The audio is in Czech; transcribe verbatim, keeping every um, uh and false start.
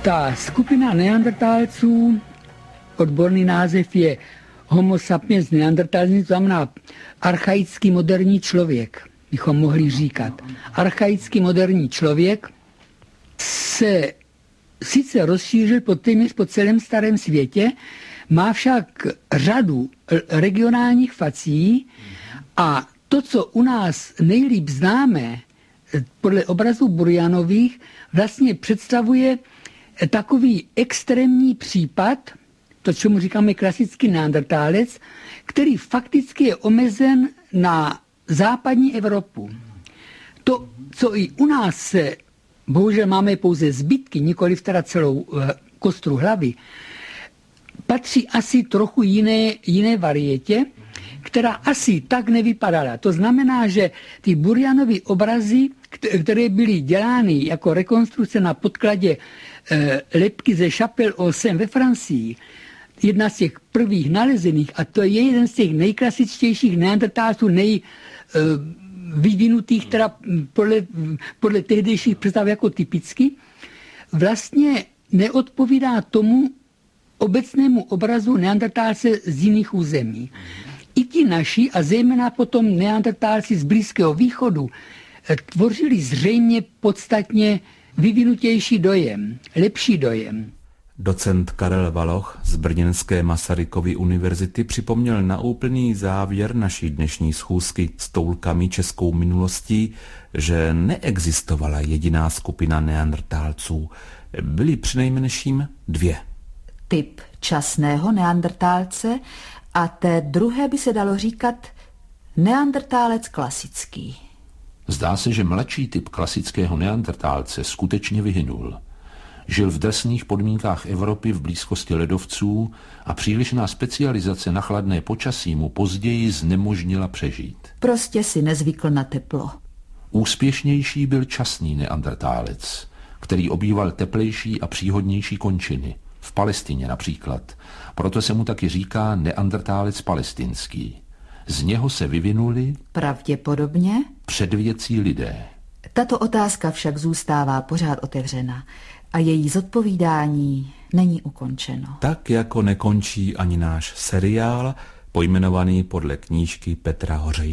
Ta skupina neandertálců, odborný název je Homo sapiens neanderthalensis, to znamená archaický moderní člověk, bychom mohli říkat. Archaický moderní člověk se sice rozšířil po téměř po celém starém světě, má však řadu regionálních fací a to, co u nás nejlíp známe, podle obrazů Burjanových, vlastně představuje takový extrémní případ, to, čemu říkáme klasický neandertálec, který fakticky je omezen na západní Evropu. To, co i u nás se, bohužel máme pouze zbytky, nikoliv teda celou kostru hlavy, patří asi trochu jiné, jiné varietě, která asi tak nevypadala. To znamená, že ty Burjanovy obrazy, které byly dělány jako rekonstrukce na podkladě e, lebky ze Chapelle aux Saints ve Francii, jedna z těch prvých nalezených, a to je jeden z těch nejklasičtějších neandertálců, nejvyvinutých, teda podle, podle tehdejších představ jako typicky, vlastně neodpovídá tomu obecnému obrazu neandertálce z jiných území. I ti naši, a zejména potom neandertálci z Blízkého východu, tvořili zřejmě podstatně vyvinutější dojem, lepší dojem. Docent Karel Valoch z brněnské Masarykovy univerzity připomněl na úplný závěr naší dnešní schůzky s toulkami českou minulostí, že neexistovala jediná skupina neandertálců. Byly přinejmenším dvě. Typ časného neandertálce a té druhé by se dalo říkat neandertálec klasický. Zdá se, že mladší typ klasického neandertálce skutečně vyhynul. Žil v drsných podmínkách Evropy v blízkosti ledovců a přílišná specializace na chladné počasí mu později znemožnila přežít. Prostě si nezvykl na teplo. Úspěšnější byl časný neandertálec, který obýval teplejší a příhodnější končiny. V Palestině například. Proto se mu taky říká neandertálec palestinský. Z něho se vyvinuli pravděpodobně předvěcí lidé. Tato otázka však zůstává pořád otevřena a její zodpovídání není ukončeno. Tak jako nekončí ani náš seriál, pojmenovaný podle knížky Petra Hořejše.